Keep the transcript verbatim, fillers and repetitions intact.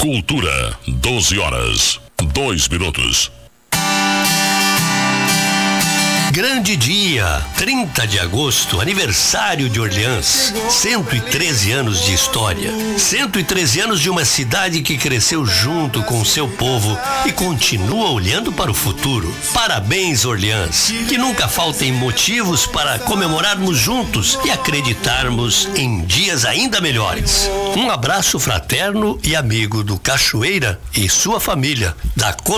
Cultura, doze horas, dois minutos. Grande dia, trinta de agosto, aniversário de Orleans. cento e treze anos de história. cento e treze anos de uma cidade que cresceu junto com o seu povo e continua olhando para o futuro. Parabéns, Orleans. Que nunca faltem motivos para comemorarmos juntos e acreditarmos em dias ainda melhores. Um abraço fraterno e amigo do Cachoeira e sua família, da